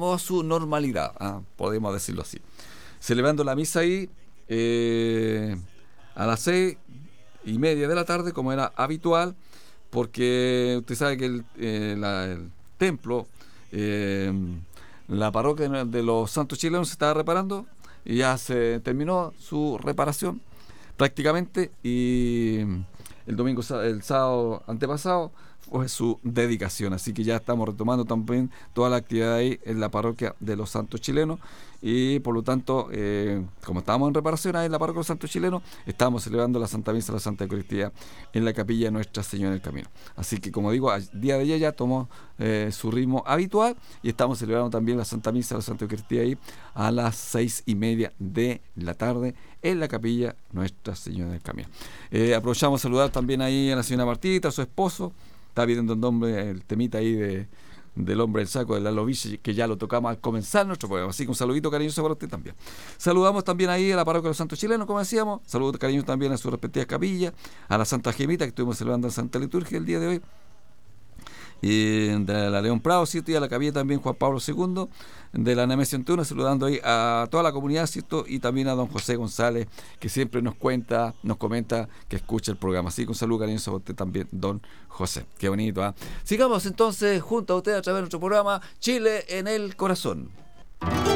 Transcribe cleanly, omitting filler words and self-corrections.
retomó su normalidad, podemos decirlo así. Celebrando la misa ahí a las 6:30 de la tarde, como era habitual, porque usted sabe que el templo, la parroquia de los Santos Chilenos se estaba reparando y ya se terminó su reparación prácticamente, y el sábado antepasado fue su dedicación, así que ya estamos retomando también toda la actividad ahí en la parroquia de los Santos Chilenos, y por lo tanto, como estábamos en reparación ahí en la parroquia de los Santos Chilenos, estamos celebrando la Santa Misa de la Santa Eucaristía en la capilla de Nuestra Señora del Camino. Así que, como digo, el día de ayer ya tomó su ritmo habitual, y estamos celebrando también la Santa Misa de la Santa Eucaristía ahí a las 6:30 de la tarde en la capilla Nuestra Señora del Camino. Aprovechamos a saludar también ahí a la señora Martita, a su esposo. Está pidiendo un nombre, el temita ahí del hombre del saco de Lalo Vichy, que ya lo tocamos al comenzar nuestro programa. Así que un saludito cariñoso para usted también. Saludamos también ahí a la parroquia de los Santos Chilenos, como decíamos. Saludos cariñosos también a sus respectivas capillas, a la Santa Gemita, que estuvimos celebrando en Santa Liturgia el día de hoy, y de la León Prado, ¿cierto? Y a la capilla también Juan Pablo II de la Nemesio Antuna, saludando ahí a toda la comunidad, ¿cierto? Y también a don José González, que siempre nos comenta que escucha el programa. Así que un saludo cariñoso a usted también, don José. Qué bonito, Sigamos entonces junto a usted a través de nuestro programa Chile en el Corazón.